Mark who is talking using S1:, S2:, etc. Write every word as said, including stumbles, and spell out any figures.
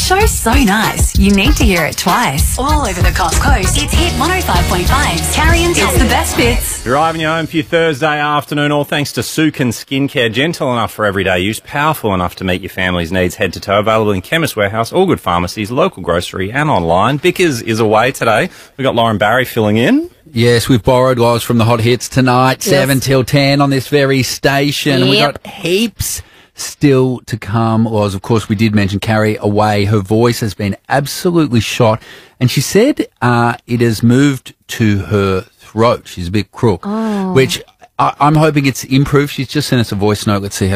S1: show's so nice, you need to hear it twice. All over the Coast Coast, it's Hit one oh five point five's Carrie and Tom. It's the best bits.
S2: Driving you home for your Thursday afternoon, all thanks to Sukin Skincare. Gentle enough for everyday use, powerful enough to meet your family's needs head to toe. Available in Chemist Warehouse, all good pharmacies, local grocery and online. Bickers is away today. We've got Lauren Barry filling in.
S3: Yes, we've borrowed Loz from the Hot Hits tonight, yes. seven till ten on this very station.
S1: Yep.
S3: We've got heaps still to come. Loz, of course, we did mention Carrie away. Her voice has been absolutely shot. And she said uh, it has moved to her throat. She's a bit crook,
S1: oh.
S3: which I- I'm hoping it's improved. She's just sent us a voice note. Let's see how